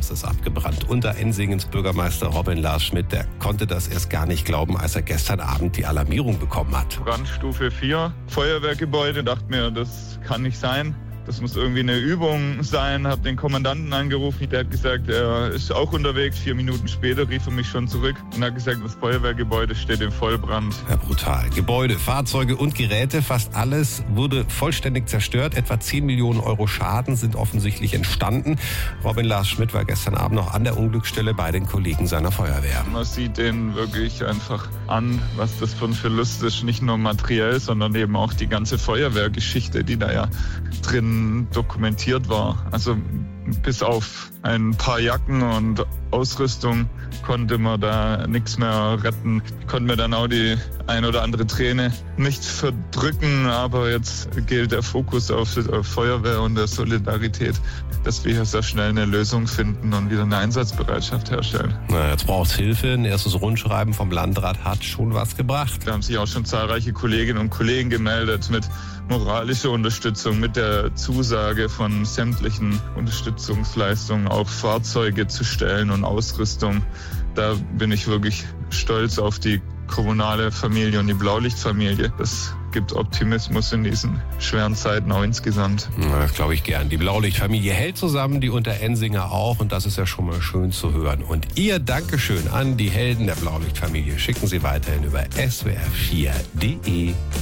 Haus ist abgebrannt. Unterensingens Bürgermeister Robin Lars Schmidt, der konnte das erst gar nicht glauben, als er gestern Abend die Alarmierung bekommen hat. Brandstufe 4, Feuerwehrgebäude, dachte mir, das kann nicht sein. Das muss irgendwie eine Übung sein, habe den Kommandanten angerufen, der hat gesagt, er ist auch unterwegs. 4 Minuten später rief er mich schon zurück und hat gesagt, das Feuerwehrgebäude steht im Vollbrand. Ja, brutal. Gebäude, Fahrzeuge und Geräte, fast alles wurde vollständig zerstört. Etwa 10 Millionen Euro Schaden sind offensichtlich entstanden. Robin Lars Schmidt war gestern Abend noch an der Unglücksstelle bei den Kollegen seiner Feuerwehr. Man sieht denen wirklich einfach an, was das für ein Verlust ist. Nicht nur materiell, sondern eben auch die ganze Feuerwehrgeschichte, die da ja drin dokumentiert war. Also bis auf ein paar Jacken und Ausrüstung konnte man da nichts mehr retten. Ich konnte mir dann auch die ein oder andere Träne nicht verdrücken, aber jetzt gilt der Fokus auf Feuerwehr und der Solidarität, dass wir hier sehr schnell eine Lösung finden und wieder eine Einsatzbereitschaft herstellen. Na, jetzt braucht es Hilfe. Ein erstes Rundschreiben vom Landrat hat schon was gebracht. Da haben sich auch schon zahlreiche Kolleginnen und Kollegen gemeldet mit moralischer Unterstützung, mit der Zusage von sämtlichen Unterstützungsleistungen, auch Fahrzeuge zu stellen und Ausrüstung. Da bin ich wirklich stolz auf die kommunale Familie und die Blaulichtfamilie. Das gibt Optimismus in diesen schweren Zeiten auch insgesamt. Na, das glaube ich gern. Die Blaulichtfamilie hält zusammen, die Unterensinger auch, und das ist ja schon mal schön zu hören. Und ihr Dankeschön an die Helden der Blaulichtfamilie schicken Sie weiterhin über swr4.de.